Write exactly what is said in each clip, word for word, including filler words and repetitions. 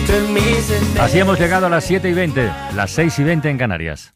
Así hemos llegado a las siete y veinte, las seis y veinte en Canarias.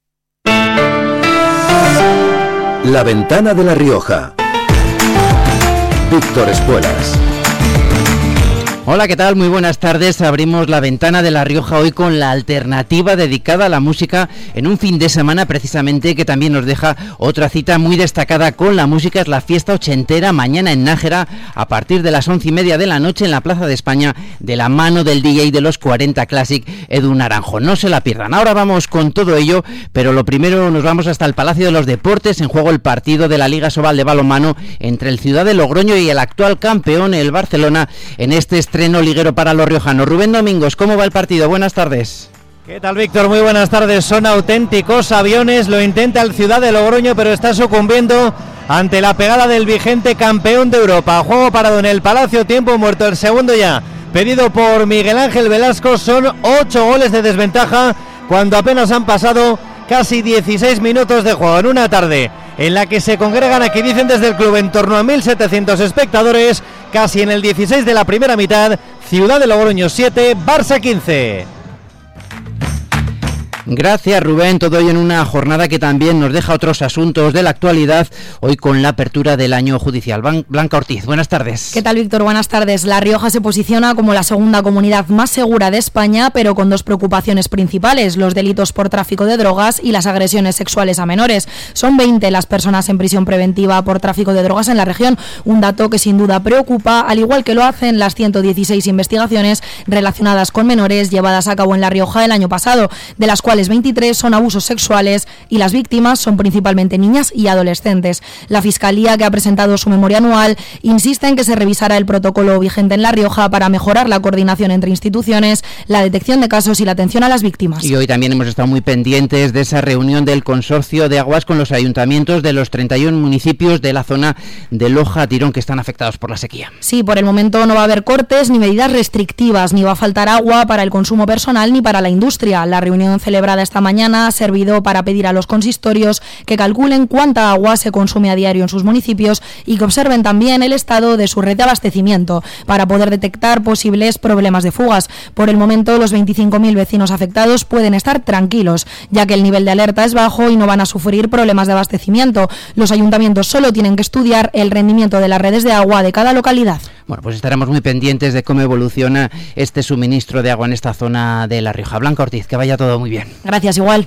La Ventana de La Rioja. Víctor Espuelas. Hola, ¿qué tal? Muy buenas tardes. Abrimos La Ventana de La Rioja hoy con la alternativa dedicada a la música en un fin de semana precisamente que también nos deja otra cita muy destacada con la música. Es la fiesta ochentera mañana en Nájera a partir de las once y media de la noche en la Plaza de España de la mano del D J de los cuarenta Classic, Edu Naranjo. No se la pierdan. Ahora vamos con todo ello, pero lo primero nos vamos hasta el Palacio de los Deportes. En juego el partido de la Liga Sobal de balonmano entre el Ciudad de Logroño y el actual campeón, el Barcelona, en este estreno liguero para los riojanos. Rubén Domingos, ¿cómo va el partido? Buenas tardes. ¿Qué tal, Víctor? Muy buenas tardes. Son auténticos aviones. Lo intenta el Ciudad de Logroño, pero está sucumbiendo ante la pegada del vigente campeón de Europa. Juego parado en el Palacio, tiempo muerto, el segundo ya pedido por Miguel Ángel Velasco. Son ocho goles de desventaja cuando apenas han pasado casi dieciséis minutos de juego en una tarde en la que se congregan, aquí dicen desde el club, en torno a mil setecientos espectadores, casi en el dieciséis de la primera mitad. Ciudad de Logroño siete, Barça quince. Gracias, Rubén. Todo ello en una jornada que también nos deja otros asuntos de la actualidad, hoy con la apertura del año judicial. Blanca Ortiz, buenas tardes. ¿Qué tal, Víctor? Buenas tardes. La Rioja se posiciona como la segunda comunidad más segura de España, pero con dos preocupaciones principales: los delitos por tráfico de drogas y las agresiones sexuales a menores. Son veinte las personas en prisión preventiva por tráfico de drogas en la región, un dato que sin duda preocupa, al igual que lo hacen las ciento dieciséis investigaciones relacionadas con menores llevadas a cabo en La Rioja el año pasado, de las cuales veintitrés son abusos sexuales y las víctimas son principalmente niñas y adolescentes. La Fiscalía, que ha presentado su memoria anual, insiste en que se revisará el protocolo vigente en La Rioja para mejorar la coordinación entre instituciones, la detección de casos y la atención a las víctimas. Y hoy también hemos estado muy pendientes de esa reunión del Consorcio de Aguas con los ayuntamientos de los treinta y uno municipios de la zona de Loja-Tirón que están afectados por la sequía. Sí, por el momento no va a haber cortes ni medidas restrictivas, ni va a faltar agua para el consumo personal ni para la industria. La reunión celebrada esta mañana ha servido para pedir a los consistorios que calculen cuánta agua se consume a diario en sus municipios y que observen también el estado de su red de abastecimiento para poder detectar posibles problemas de fugas. Por el momento, los veinticinco mil vecinos afectados pueden estar tranquilos, ya que el nivel de alerta es bajo y no van a sufrir problemas de abastecimiento. Los ayuntamientos solo tienen que estudiar el rendimiento de las redes de agua de cada localidad. Bueno, pues estaremos muy pendientes de cómo evoluciona este suministro de agua en esta zona de La Rioja. Blanca Ortiz, que vaya todo muy bien. Gracias, igual.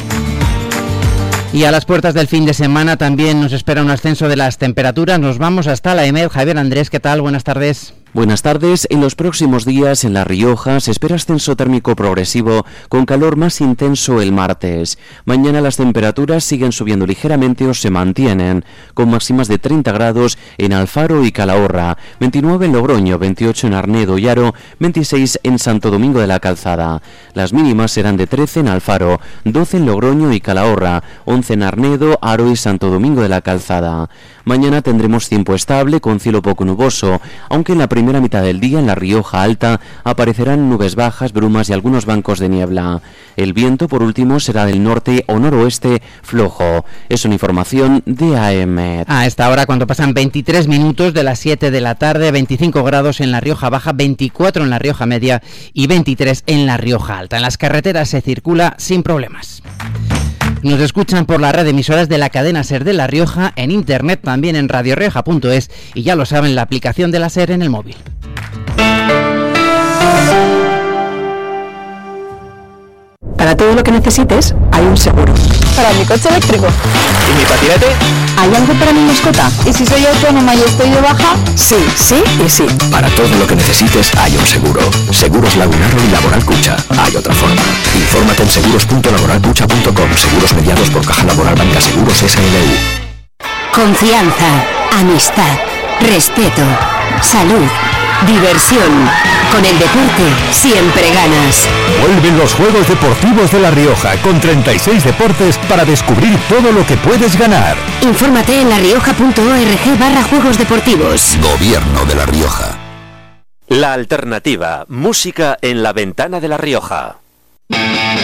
Y a las puertas del fin de semana también nos espera un ascenso de las temperaturas. Nos vamos hasta la E M E D. Javier Andrés, ¿qué tal? Buenas tardes. Buenas tardes. En los próximos días en La Rioja se espera ascenso térmico progresivo con calor más intenso el martes. Mañana las temperaturas siguen subiendo ligeramente o se mantienen, con máximas de treinta grados en Alfaro y Calahorra, veintinueve en Logroño, veintiocho en Arnedo y Haro, veintiséis en Santo Domingo de la Calzada. Las mínimas serán de trece en Alfaro, doce en Logroño y Calahorra, once en Arnedo, Haro y Santo Domingo de la Calzada. Mañana tendremos tiempo estable con cielo poco nuboso, aunque en la primera mitad del día en La Rioja Alta aparecerán nubes bajas, brumas y algunos bancos de niebla. El viento, por último, será del norte o noroeste flojo. Es una información de A M. A esta hora, cuando pasan veintitrés minutos de las siete de la tarde, veinticinco grados en La Rioja Baja, veinticuatro en La Rioja Media y veintitrés en La Rioja Alta. En las carreteras se circula sin problemas. Nos escuchan por la red de emisoras de la cadena SER de La Rioja, en internet también en radio rioja punto es y ya lo saben, la aplicación de la SER en el móvil. Para todo lo que necesites, hay un seguro. Para mi coche eléctrico. ¿Y mi patinete? ¿Hay algo para mi mascota? ¿Y si soy autónoma y estoy de baja? Sí, sí y sí. Para todo lo que necesites hay un seguro. Seguros Lagunaro y Laboral Cucha. Hay otra forma. Infórmate en seguros punto laboral cucha punto com. Seguros mediados por Caja Laboral Banca Seguros S L U. Confianza, amistad, respeto, salud, diversión. Con el deporte siempre ganas. Vuelven los Juegos Deportivos de La Rioja con treinta y seis deportes para descubrir todo lo que puedes ganar. Infórmate en larioja punto org barra Juegos Deportivos. Gobierno de La Rioja. La alternativa, música en La Ventana de La Rioja.